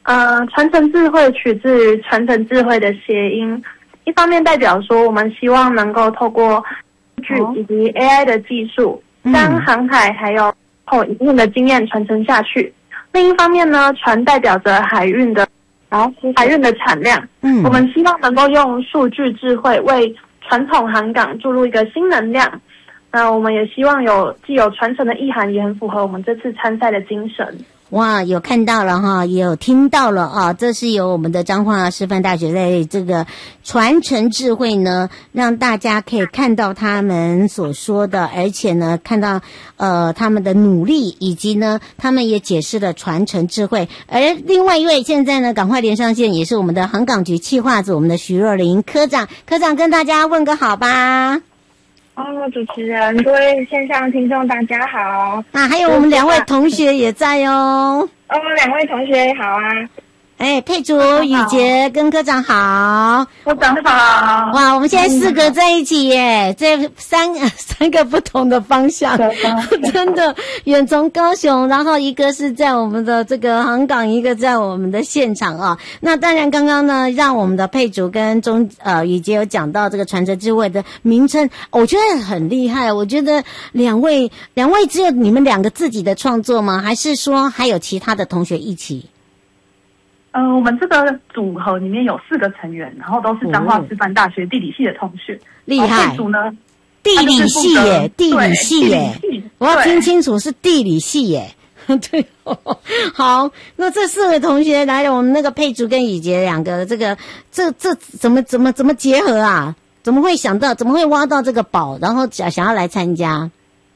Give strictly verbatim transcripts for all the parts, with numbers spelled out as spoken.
呃，传承智慧取自于传承智慧的谐音，一方面代表说我们希望能够透过数据以及 A I 的技术，将航海还有后一定的经验传承下去。另一方面呢，船代表着海运的，然后海运的产量。嗯，我们希望能够用数据智慧为传统航港注入一个新能量。那我们也希望有既有传承的意涵，也很符合我们这次参赛的精神。 哇，有看到了哈，也有听到了啊！这是由我们的彰化师范大学在这个传承智慧呢，让大家可以看到他们所说的，而且呢，看到呃他们的努力，以及呢，他们也解释了传承智慧。而另外一位现在呢，赶快连上线，也是我们的航港局企划组，我们的徐若琳科长，科长跟大家问个好吧。 哦，主持人，各位线上听众，大家好。 啊，还有我们两位同学也在哦。 哦，两位同学好啊。 哎，佩竹、雨杰跟科长好， 科长好。 哇，我们现在四个在一起耶，这三三个不同的方向，真的远从高雄，然后一个是在我们的这个航港，一个在我们的现场啊。那当然，刚刚呢，让我们的佩竹跟钟呃雨杰有讲到这个传承智慧的名称，我觉得很厉害。我觉得两位两位只有你们两个自己的创作吗？还是说还有其他的同学一起？ 呃，我们这个组合里面有四个成员，然后都是彰化师范大学地理系的同学。 厉害！ 组呢， 地理系耶，地理系耶，我要听清楚是地理系耶。对、哦，好，那这四位同学来了，我们那个佩竹跟雨杰两个，这个这这怎么怎么怎么结合啊？怎么会想到？怎么会挖到这个宝，然后想想要来参加？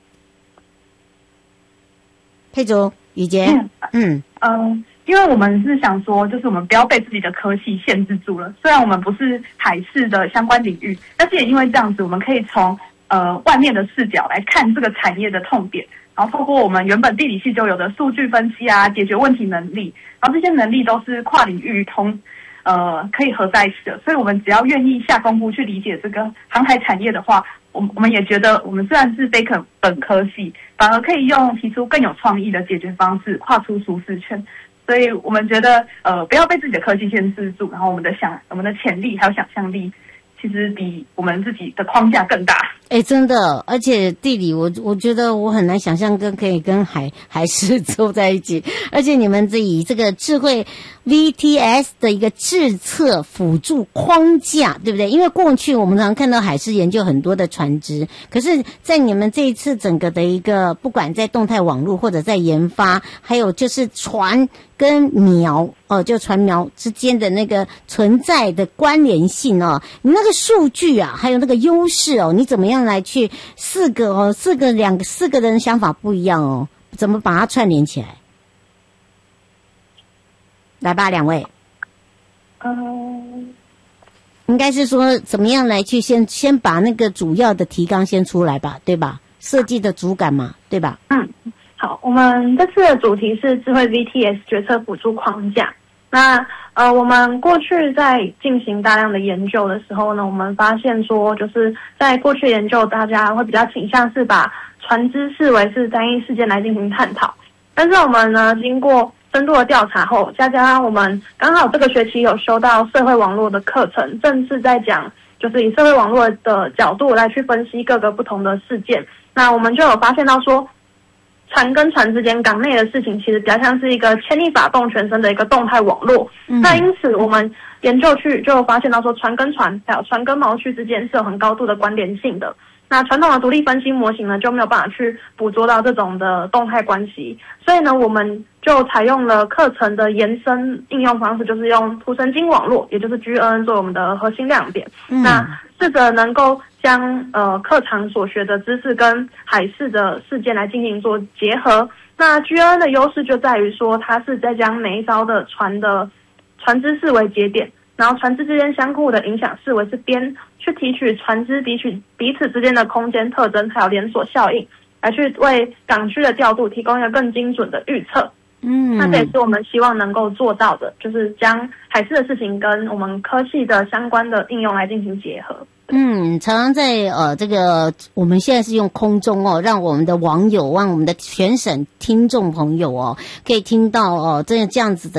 佩竹、雨杰，嗯嗯。嗯因为我们是想说，就是我们不要被自己的科系限制住了。虽然我们不是海事的相关领域，但是也因为这样子，我们可以从呃外面的视角来看这个产业的痛点，然后透过我们原本地理系就有的数据分析啊、解决问题能力，然后这些能力都是跨领域通呃可以合在一起的。所以我们只要愿意下功夫去理解这个航海产业的话，我我们也觉得我们虽然是非本本科系，反而可以用提出更有创意的解决方式，跨出舒适圈。所以我们觉得，呃，不要被自己的科技限制住，然后我们的想、我们的潜力还有想象力，其实比我们自己的框架更大。 哎、欸，真的，而且地理我我觉得我很难想象跟可以跟海海事凑在一起，而且你们这以这个智慧 V T S 的一个制测辅助框架，对不对？因为过去我们常看到海事研究很多的船只，可是在你们这一次整个的一个，不管在动态网络或者在研发，还有就是船跟苗哦，就船苗之间的那个存在的关联性哦，你那个数据啊，还有那个优势哦，你怎么样来去四个哦，四个两个四个人想法不一样哦，怎么把它串联起来？来吧，两位。 嗯， 应该是说怎么样来去先先把那个主要的提纲先出来吧，对吧？设计的主感嘛，对吧？ 嗯。好，我们这次的主题是智慧 V T S 决策辅助框架。那呃，我们过去在进行大量的研究的时候呢，我们发现说，就是在过去研究，大家会比较倾向是把船只视为是单一事件来进行探讨。但是我们呢，经过深度的调查后，加上我们刚好这个学期有修到社会网络的课程，正是在讲就是以社会网络的角度来去分析各个不同的事件。那我们就有发现到说，船跟船之间港内的事情其实比较像是一个牵一发动全身的一个动态网络。嗯、那因此我们研究去就发现到说，船跟船还有船跟锚区之间是有很高度的关联性的。那传统的独立分析模型呢，就没有办法去捕捉到这种的动态关系，所以呢，我们就采用了课程的延伸应用方式，就是用图神经网络，也就是 G N N 作为我们的核心亮点。嗯、那试着能够将呃课堂所学的知识跟海事的事件来进行做结合。那 G N N 的优势就在于说，它是在将每一艘的船的船只视为节点，然后船只之间相互的影响视为是边，去提取船只彼此彼此之间的空间特征，还有连锁效应，来去为港区的调度提供一个更精准的预测。嗯，那这也是我们希望能够做到的，就是将海事的事情跟我们科系的相关的应用来进行结合。 嗯，常常在呃这个我们现在是用空中哦，让我们的网友，让我们的全省听众朋友哦，可以听到哦，这这样子的。